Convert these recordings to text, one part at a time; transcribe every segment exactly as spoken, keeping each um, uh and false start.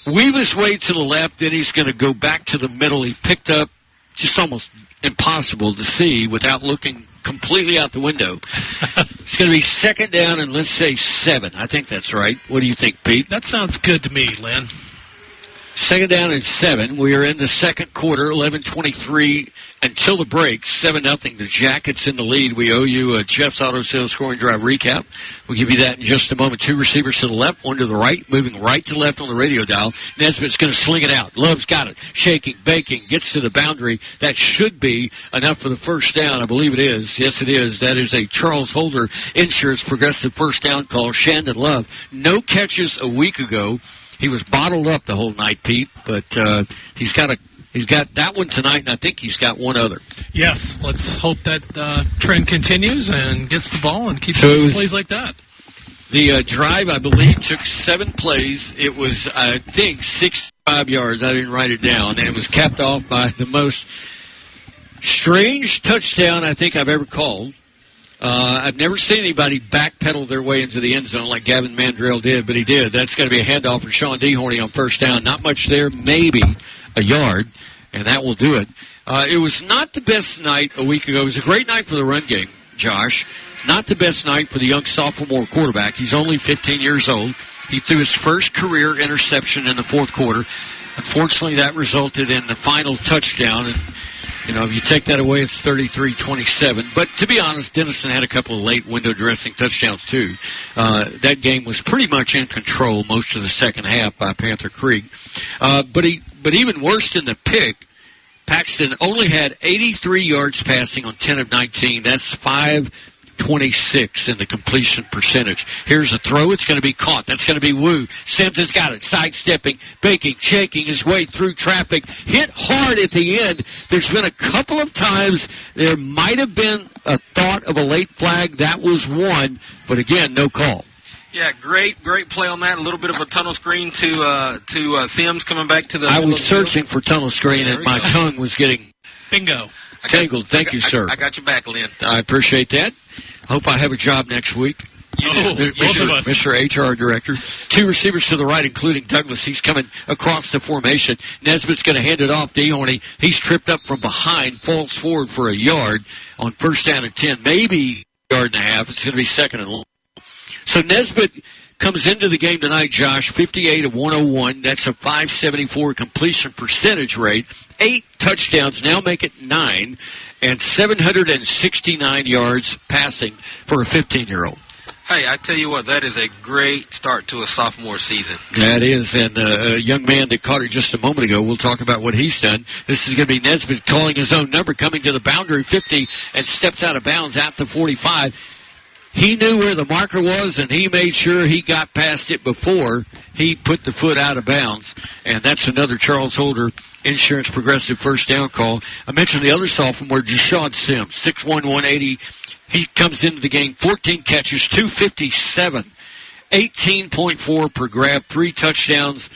weave his way to the left, then he's going to go back to the middle. He picked up just almost impossible to see without looking completely out the window. It's going to be second down and let's say seven. I think that's right. What do you think, Pete? That sounds good to me, Lynn. Second down and seven. We are in the second quarter, eleven twenty-three until the break, seven nothing. The Jackets in the lead. We owe you a Jeff's Auto Sales scoring drive recap. We'll give you that in just a moment. Two receivers to the left, one to the right, moving right to left on the radio dial. Nesbitt's going to sling it out. Love's got it. Shaking, baking, gets to the boundary. That should be enough for the first down. I believe it is. Yes, it is. That is a Charles Holder Insurance Progressive first down call. Shandon Love, no catches a week ago. He was bottled up the whole night, Pete, but uh, he's got a he's got that one tonight, and I think he's got one other. Yes, let's hope that uh, trend continues and gets the ball and keeps so doing plays like that. The uh, drive, I believe, took seven plays. It was, I think, sixty-five yards. I didn't write it down, and it was capped off by the most strange touchdown I think I've ever called. Uh, I've never seen anybody backpedal their way into the end zone like Gavin Mandrell did, but he did. That's going to be a handoff for Sean DeHorny on first down. Not much there, maybe a yard, and that will do it. Uh, it was not the best night a week ago. It was a great night for the run game, Josh. Not the best night for the young sophomore quarterback. He's only fifteen years old. He threw his first career interception in the fourth quarter. Unfortunately, that resulted in the final touchdown, and you know, if you take that away, it's thirty-three twenty-seven. But to be honest, Denison had a couple of late window dressing touchdowns, too. Uh, that game was pretty much in control most of the second half by Panther Creek. Uh, but he, but even worse than the pick, Paxton only had eighty-three yards passing on ten of nineteen. That's five twenty-six in the completion percentage. Here's a throw. It's going to be caught. That's going to be Wu. Sims has got it. Sidestepping, baking, shaking his way through traffic. Hit hard at the end. There's been a couple of times there might have been a thought of a late flag. That was one. But again, no call. Yeah, great, great play on that. A little bit of a tunnel screen to uh, to uh, Sims coming back to the. I was searching for tunnel screen, and my go. tongue was getting bingo tangled. Thank got, you, sir. I, I got your back, Lynn. I appreciate that. Hope I have a job next week. You do. Oh, both of us. Mister H R Director. Two receivers to the right, including Douglas. He's coming across the formation. Nesbitt's going to hand it off. DeHorny, he's tripped up from behind, falls forward for a yard on first down and ten, maybe a yard and a half. It's going to be second and long. So Nesbitt comes into the game tonight, Josh, fifty-eight of one oh one. That's a five seventy-four completion percentage rate. Eight touchdowns, now make it nine, and seven hundred sixty-nine yards passing for a fifteen-year-old. Hey, I tell you what, that is a great start to a sophomore season. That is, and uh, a young man that caught it just a moment ago, we'll talk about what he's done. This is going to be Nesbitt calling his own number, coming to the boundary, fifty, and steps out of bounds at the forty-five. He knew where the marker was, and he made sure he got past it before he put the foot out of bounds. And that's another Charles Holder Insurance Progressive first down call. I mentioned the other sophomore, Jashad Sims, six one, one eighty. He comes into the game, fourteen catches, two fifty-seven, eighteen point four per grab, three touchdowns,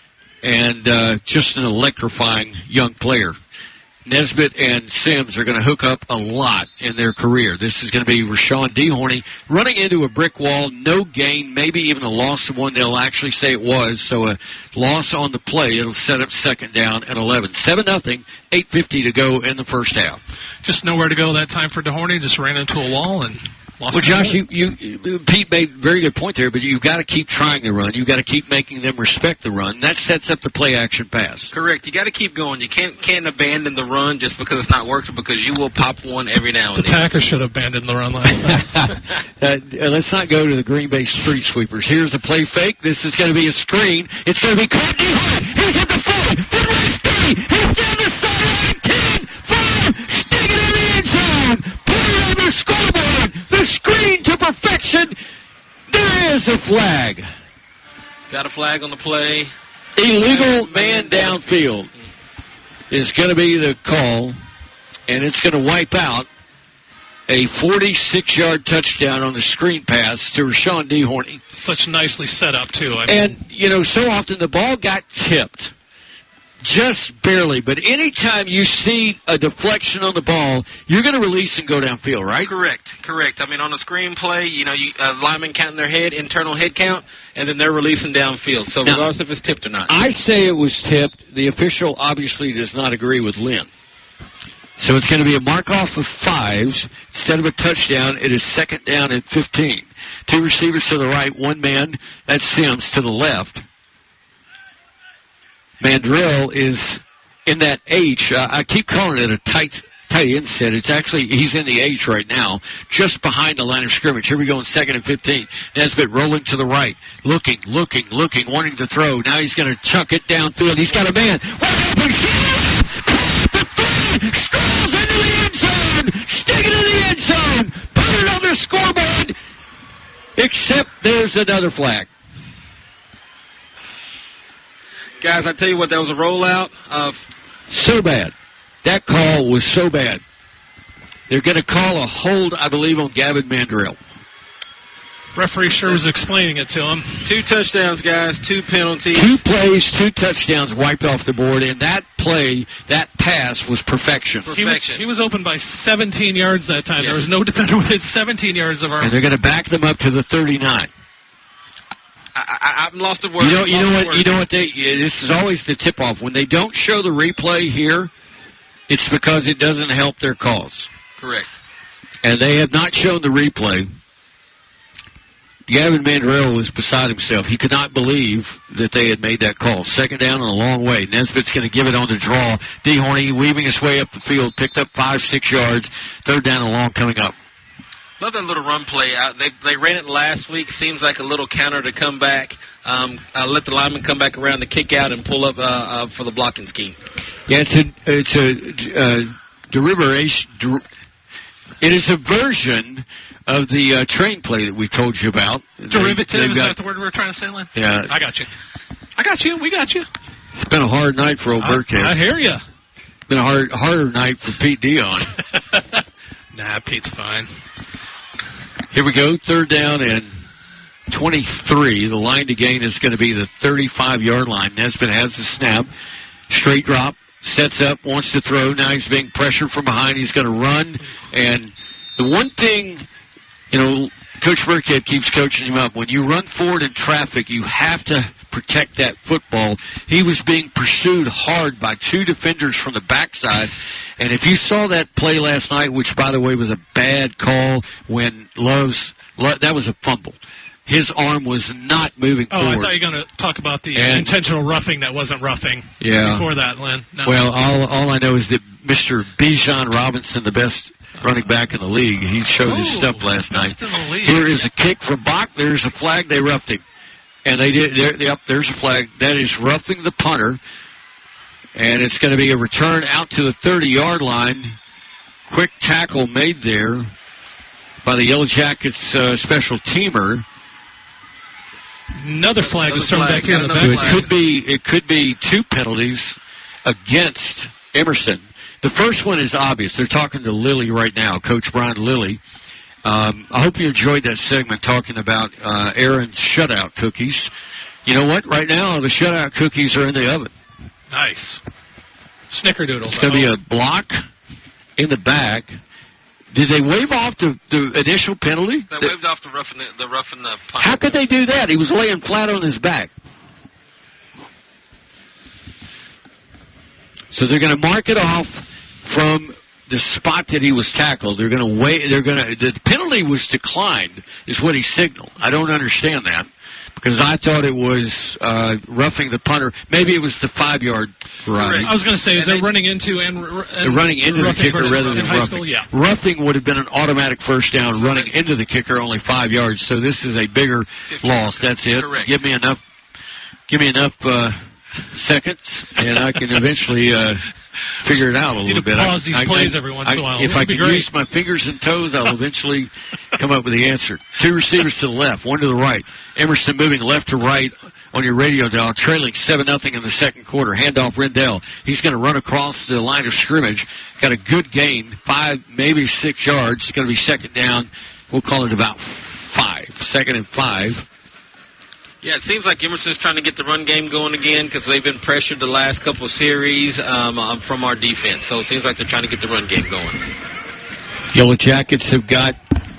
and uh, just an electrifying young player. Nesbitt and Sims are going to hook up a lot in their career. This is going to be Rashawn DeHorny running into a brick wall, no gain, maybe even a loss of one. They'll actually say it was, so a loss on the play. It'll set up second down and eleven. seven nothing, eight fifty to go in the first half. Just nowhere to go that time for DeHorny. Just ran into a wall and lost. Well, Josh, you, you, Pete made a very good point there, but you've got to keep trying the run. You've got to keep making them respect the run. That sets up the play-action pass. Correct. You got to keep going. You can't can't abandon the run just because it's not working, because you will pop one every now and the then. The Packers should have abandoned the run last night. uh, let's not go to the Green Bay Street Sweepers. Here's a play fake. This is going to be a screen. It's going to be caught. He's at the five. Football's three. He's down the sideline. ten, five, sticking in the end zone. Put it on the scoreboard. The screen to perfection. There is a flag. Got a flag on the play. Illegal man downfield is going to be the call, and it's going to wipe out a forty-six-yard touchdown on the screen pass to Rashawn DeHorny. Such nicely set up, too. I mean. And, you know, so often the ball got tipped. Just barely. But anytime you see a deflection on the ball, you're going to release and go downfield, right? Correct, correct. I mean, on a screenplay, you know, you, uh, linemen counting their head, internal head count, and then they're releasing downfield. So now, regardless if it's tipped or not. I say it was tipped. The official obviously does not agree with Lynn. So it's going to be a mark-off of fives. Instead of a touchdown, it is second down at fifteen. Two receivers to the right, one man, that's Sims, to the left. Mandrill is in that H. Uh, I keep calling it a tight tight end set. It's actually, he's in the H right now, just behind the line of scrimmage. Here we go in second and fifteen. Nesbitt rolling to the right, looking, looking, looking, wanting to throw. Now he's going to chuck it downfield. He's got a man. What happened? The three strolls into the end zone. Stick it in the end zone. Put it on the scoreboard. Except there's another flag. Guys, I tell you what, there was a rollout of... So bad. That call was so bad. They're going to call a hold, I believe, on Gavin Mandrill. Referee sure was explaining it to him. Two touchdowns, guys, two penalties. Two plays, two touchdowns wiped off the board, and that play, that pass was perfection. Perfection. He was, he was open by seventeen yards that time. Yes. There was no defender within seventeen yards of our... And they're going to back them up to the thirty-nine. I, I, I've lost a word. You know, you know what? Word. You know what? They this is always the tip-off. When they don't show the replay here, it's because it doesn't help their cause. Correct. And they have not shown the replay. Gavin Mandrill was beside himself. He could not believe that they had made that call. Second down and a long way. Nesbitt's going to give it on the draw. D. Horney weaving his way up the field, picked up five, six yards. Third down and long coming up. Love that little run play out. They they ran it last week. Seems like a little counter to come back. Um, uh, let the lineman come back around the kick out and pull up uh, uh, for the blocking scheme. Yeah, it's a it's a uh, derivative. Der, it is a version of the uh, train play that we told you about. Derivative, they, is got, that the word we were trying to say, Lynn? Yeah. I got you. I got you. We got you. It's been a hard night for old Burkhead. I, I hear you. It's been a hard, harder night for Pete Dion. Nah, Pete's fine. Here we go, third down and twenty-three. The line to gain is going to be the thirty-five-yard line. Nesbitt has the snap. Straight drop, sets up, wants to throw. Now he's being pressured from behind. He's going to run. And the one thing, you know, Coach Burkhead keeps coaching him up. When you run forward in traffic, you have to protect that football. He was being pursued hard by two defenders from the backside. And if you saw that play last night, which, by the way, was a bad call when Love's – that was a fumble. His arm was not moving oh, forward. I thought you were going to talk about the and, intentional roughing that wasn't roughing yeah. before that, Lynn. No. Well, all, all I know is that Mister Bijan Robinson, the best running back in the league, he showed oh, his stuff last night. In the league. Here is a kick from Bach. There's a flag. They roughed him. And they did. There, yep, there's a flag. That is roughing the punter. And it's going to be a return out to the thirty-yard line. Quick tackle made there by the Yellow Jackets uh, special teamer. Another flag Another was thrown flag. back here in the So back. it could be it could be two penalties against Emerson. The first one is obvious. They're talking to Lilly right now, Coach Brian Lilly. Um, I hope you enjoyed that segment talking about uh, Aaron's shutout cookies. You know what? Right now, the shutout cookies are in the oven. Nice. Snickerdoodles. It's going to be a block in the back. Did they waive off the, the initial penalty? They the, waved off the roughing the, the roughing the punt. How could they do that? He was laying flat on his back. So they're going to mark it off from the spot that he was tackled. They're going to wait. They're going to. The penalty was declined, is what he signaled. I don't understand that because I thought it was uh, roughing the punter. Maybe it was the five-yard variety. I was going to say, is and it they, running into and, and running into the kicker rather than roughing? School, yeah. Roughing would have been an automatic first down. So running they, into the kicker only five yards. So this is a bigger loss. That's it. Correct. Give me enough. Give me enough uh, seconds, and I can eventually. Uh, Figure it out a little bit. Pause these I, plays I, every once I, in a while. If It'd I be can great. use my fingers and toes, I'll eventually come up with the answer. Two receivers to the left, one to the right. Emerson moving left to right on your radio dial, trailing seven nothing in the second quarter. Handoff Rendell. He's going to run across the line of scrimmage. Got a good gain, five, maybe six yards. It's going to be second down. We'll call it about five. Second and five. Yeah, it seems like Emerson's trying to get the run game going again because they've been pressured the last couple of series um, um, from our defense. So it seems like they're trying to get the run game going. Yellow Jackets have got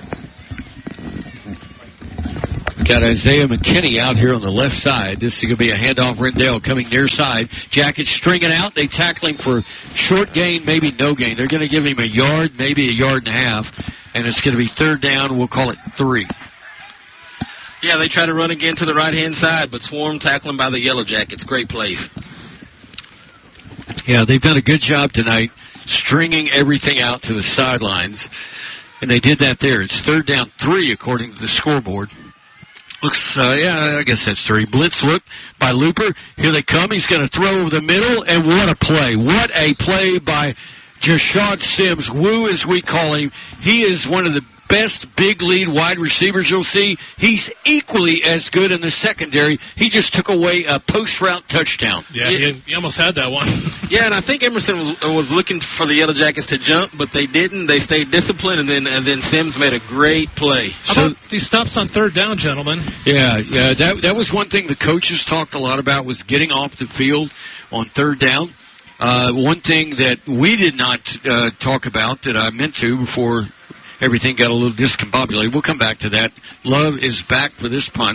got Isaiah McKinney out here on the left side. This is going to be a handoff. Rendell coming near side. Jackets stringing out. They tackle him for short gain, maybe no gain. They're going to give him a yard, maybe a yard and a half, and it's going to be third down. We'll call it three. Yeah, they try to run again to the right-hand side, but Swarm tackling by the Yellow Jackets. Great plays. Yeah, they've done a good job tonight stringing everything out to the sidelines, and they did that there. It's third down three according to the scoreboard. Looks, uh, yeah, I guess that's three. Blitz look by Looper. Here they come. He's going to throw over the middle, and what a play. What a play by Jashad Sims. Woo, as we call him. He is one of the best big lead wide receivers you'll see. He's equally as good in the secondary. He just took away a post-route touchdown. Yeah, he, he almost had that one. Yeah, and I think Emerson was, was looking for the Yellow Jackets to jump, but they didn't. They stayed disciplined, and then and then Sims made a great play. How So- about these stops on third down, gentlemen? Yeah, yeah, that that was one thing the coaches talked a lot about was getting off the field on third down. Uh, one thing that we did not uh, talk about that I meant to before everything got a little discombobulated. We'll come back to that. Love is back for this punt,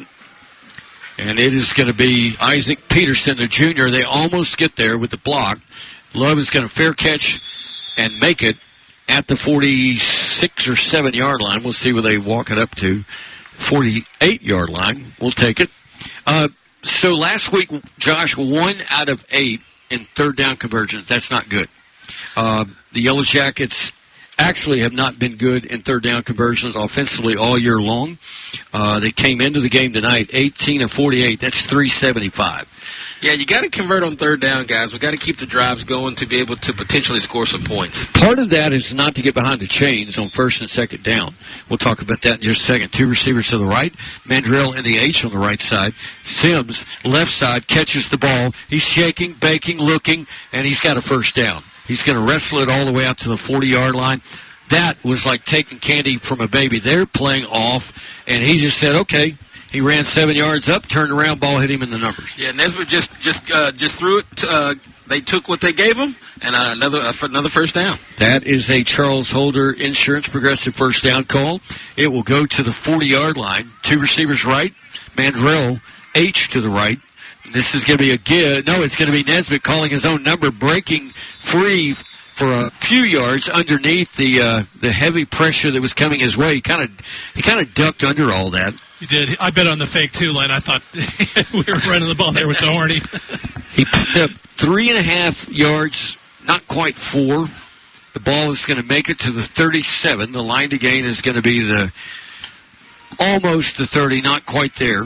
and it is going to be Isaac Peterson, the junior. They almost get there with the block. Love is going to fair catch and make it at the forty-six or seven yard line. We'll see where they walk it up to. forty-eight yard line. We'll take it. Uh, so last week, Josh, one out of eight in third down conversions. That's not good. Uh, the Yellow Jackets actually have not been good in third down conversions offensively all year long. Uh, they came into the game tonight eighteen of forty-eight. That's three seventy-five. Yeah, you got to convert on third down, guys. We got to keep the drives going to be able to potentially score some points. Part of that is not to get behind the chains on first and second down. We'll talk about that in just a second. Two receivers to the right. Mandrell in the H on the right side. Sims, left side, catches the ball. He's shaking, baking, looking, and he's got a first down. He's going to wrestle it all the way out to the forty yard line. That was like taking candy from a baby. They're playing off, and he just said, okay. He ran seven yards up, turned around, ball hit him in the numbers. Yeah, Nesbitt just just uh, just threw it. To, uh, they took what they gave him, and uh, another uh, another first down. That is a Charles Holder Insurance Progressive first down call. It will go to the forty yard line. Two receivers right. Mandrell, H to the right. This is going to be a give. No, it's going to be Nesbitt calling his own number, breaking free for a few yards underneath the uh, the heavy pressure that was coming his way. He kind of he kind of ducked under all that. You did. I bet on the fake two line. I thought we were running the ball there with the Horny. He picked up three and a half yards, not quite four. The ball is going to make it to the thirty-seven. The line to gain is going to be the almost the thirty, not quite there.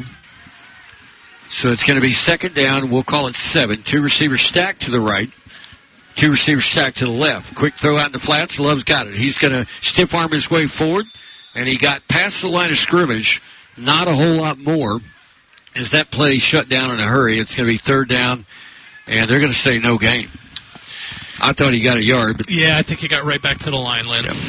So it's going to be second down. We'll call it seven. Two receivers stacked to the right. Two receivers stacked to the left. Quick throw out in the flats. Love's got it. He's going to stiff arm his way forward, and he got past the line of scrimmage. Not a whole lot more. As that play shut down in a hurry, it's going to be third down, and they're going to say no gain. I thought he got a yard. But yeah, I think he got right back to the line, Lynn. Yep.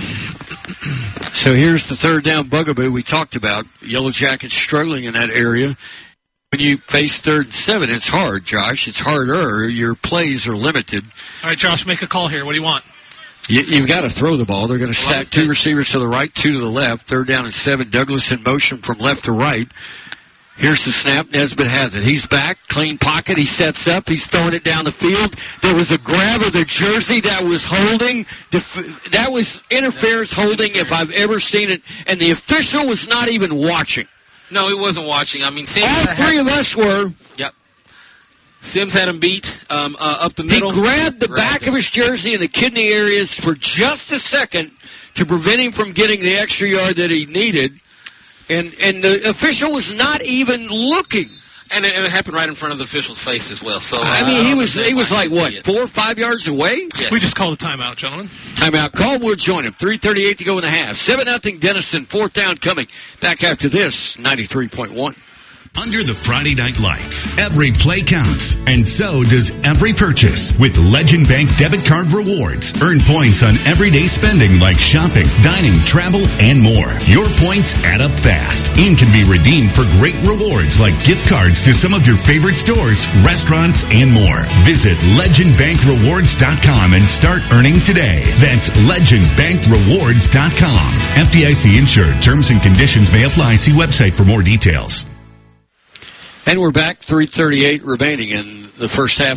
So here's the third down bugaboo we talked about. Yellow Jackets struggling in that area. When you face third and seven, it's hard, Josh. It's harder. Your plays are limited. All right, Josh, make a call here. What do you want? You, you've got to throw the ball. They're going to stack two receivers to the right, two to the left. Third down and seven. Douglas in motion from left to right. Here's the snap. Nesbitt has it. He's back. Clean pocket. He sets up. He's throwing it down the field. There was a grab of the jersey that was holding. That was interference holding if I've ever seen it. And the official was not even watching. No, he wasn't watching. I mean, Sims all three of us were. Yep. Sims had him beat um, uh, up the middle. He grabbed the grabbed back him. of his jersey in the kidney areas for just a second to prevent him from getting the extra yard that he needed. And and the official was not even looking. And it, it happened right in front of the official's face as well. So uh, I mean, he was he was like, what, it. four or five yards away? Yes. We just called a timeout, gentlemen. Timeout call. We'll join him. three thirty-eight to go in the half. seven nothing Denison. Fourth down coming. Back after this, ninety-three point one. Under the Friday night lights, every play counts, and so does every purchase. With Legend Bank debit card rewards, earn points on everyday spending like shopping, dining, travel, and more. Your points add up fast and can be redeemed for great rewards like gift cards to some of your favorite stores, restaurants, and more. Visit legend bank rewards dot com and start earning today. That's legend bank rewards dot com. F D I C insured. Terms and conditions may apply. See website for more details. And we're back, three thirty-eight remaining in the first half.